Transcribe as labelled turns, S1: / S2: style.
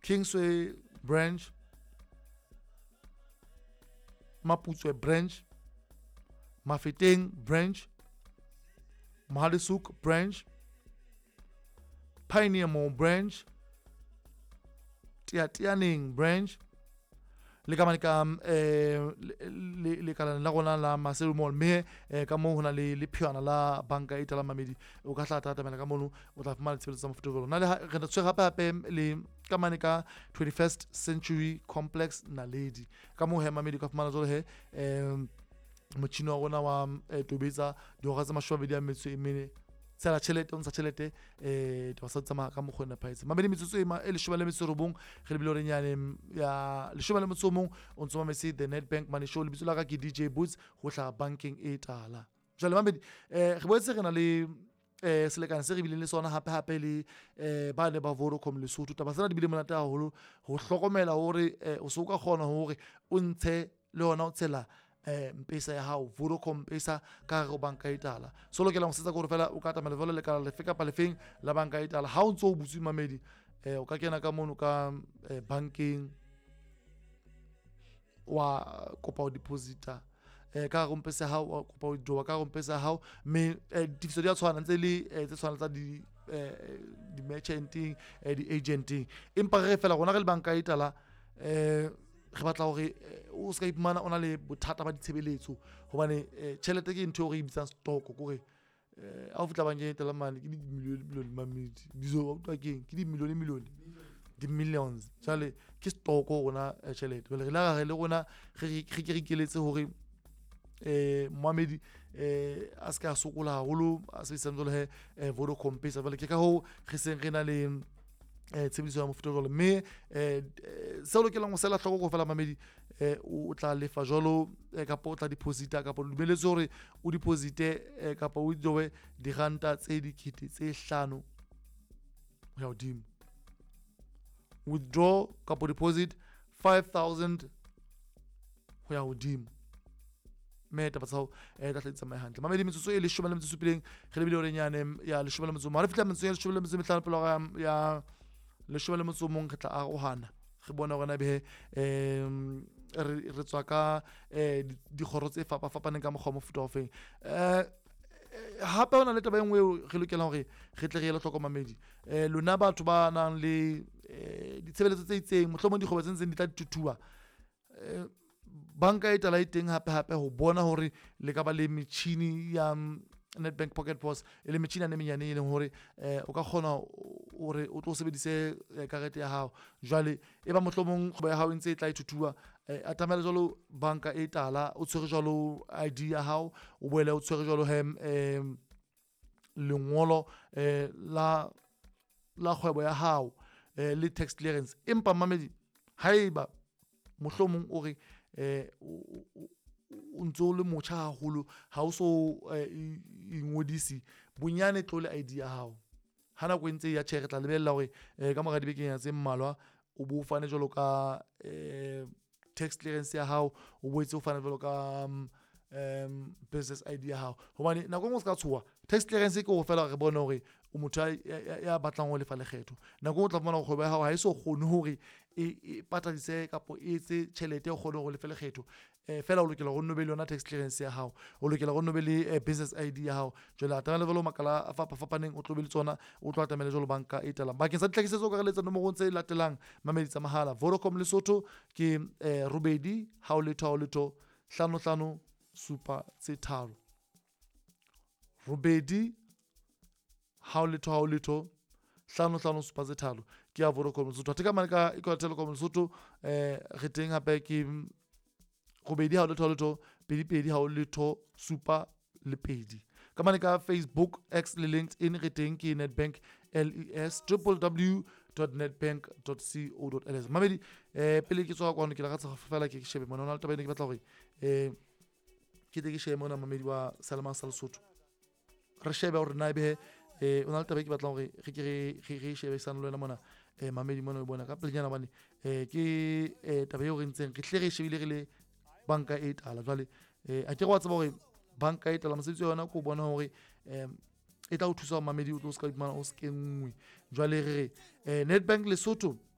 S1: Kingsway branch, Maputswe branch, Mafeteng branch, Mahalisuk branch, Pioneer Mall branch, Tiatianing branch, le ka le kana la gona la Maseru Mall me ka mo hona le phiana la banka e tala mamedi o ka tla tata mena ka mono o tla fumana tshebeletso tsa mofuta na le re tswe gape le ka 21st Century Complex Naledi ka mo he mamedi ka fumana jole he motšhini wa gona wa tobetsa dihora tse 24 tsela tšhelete o ntsha tšhelete di sa tsamaya ka mokgwa na phaetse mabedi metsotso e 19 ge lebile re nyane ya 11 o ntse mametse the Nedbank Money Show lebitso la ka ke DJ Boots go tla banking e tala jale mabedi re boetse re na le selekane se re bile le sona hape le ba ne ba Vodacom Lesotho taba tsena di bile monate haholo go hlokomela hore o se o ka kgona hore o ntshe le ona o tshela mpesa ya hao Vodacom mpesa ka go banka e tala so lokela go setsa gore fela o ka tamela vole le ka le feka pa lefeng la banka e tala ha o ntse o butse mamedi o ka kena ka mono ka banking wa kopa o deposita ka go mpesa hao wa kopa o doa ka go mpesa hao me difiso di a tshwana ntse le tse tshwana tsa di merchanting di agenting empa re fela gona re le banka e tala re batla hore o ska ipmana ona le bothata ba ditshebeletso hobane tšhelete ke ntho re ibitsang stock gore a o fitla bankeng tela mane ke di million mamedi dizo o twa keng ke di million di millions jale ke stock gona tšhelete le la ga le gona re keletse hore Mohamedi a ska sokola haholo a se sentse le Vodacom pesa vale ke ka ho re seng re na le tsebiso ya mofuta jalo mme se o lokelang go sela tlhoko go fela mamedi o tla lefa jalo kapa o tla deposita kapa o dumeletse gore o deposite kapa o dowe diranta tse dikete tse 5 ya hodimo withdraw kapa deposit 5,000 go ya hodimo me taba tsa tla tletsa mai hantle mamedi metsotso e 17 ge le bile o renyane ya 17 mara fitla metsotso ya 15 pelo ya le shobele motso mong ke tla a go hana ge bona gona be re tswa ka di khoro tse fapaneng ka mogwa mofuta o feng hape ona le taba engwe ge lokela hore ge tle re le tlhokomamedi lona batho ba nang le ditshebeletso tse itseng mohlomong di kgwebo tse di tla tutua banka e tala e teng hape ho bona hore le ka ba le metšhini ya Nedbank Pocket POS le metšhini ya menyane e leng hore o ka kgona hore o tlo sebedise karete ya hao jwale e ba mohlomong kgwebo ya hao ntse e tla itutua a tamela jalo banka e tala o tshwere jalo ID ya hao o boele o tshwere jalo lengolo la kgwebo ya hao le tax clearance empa mamedi haeba mohlomong o re o ntse o le motjha haholo ha o so ingodisi bonyane tlole ID ya hao hana go ntse ya tšhe tla lebella gore ka moga dibekeng ya tse mmalwa o bo fane jalo ka tax clearance ya hao o boetse o fane jalo ka business ID ya hao hobane nako ngwe se ka tshoa tax clearance ke go fela re bona gore o motho ya batlang go lefa lekgetho nako o tla bona go kgwebo ya hao ha e so kgone hore e patadise kapo e tse tšhelete o kgone go lefa lekgetho fela o lokela go nobele yona tax clearance ya hao o lokela go nobele business ID ya hao jwale atamela velo makala a fapaneng o tlobele tsona o tlo atamela jalo banka e talang bakeng sa ditlhakisetso ka reletsa nomoro tse latelang mamedi tsa mahala Vodacom Lesotho ke robedi ha o letho 55 super tse tharo robedi ha o letho 55 super tse tharo ke ya Vodacom Lesotho a teka mane ka Equal Telecom Lesotho re teng hape ke robedi ha o letho pedi ha o letho super le pedi ka mane ka Facebook X le LinkedIn re teng ke Nedbank LES www.nedbank.co.ls mamedi pele ke tswa kwa ke la ga tsa fela ke shebe mona ona le tabeng ke batla gore ke ke shebe mona mamedi wa Salman Lesotho re shebe gore na be ona le tabeng ke batla gore re shebe sana le wena mona mamedi mona o bona ka pelenyana bane ke tabe yo re ntseng re tle re shebile re le banka e tala jwale a ke go tsaba gore banka e tala mosebetsi yona go bona hore e tla o thusa mamedi o tlo ska dimana o skengwe jwale re Nedbank Lesotho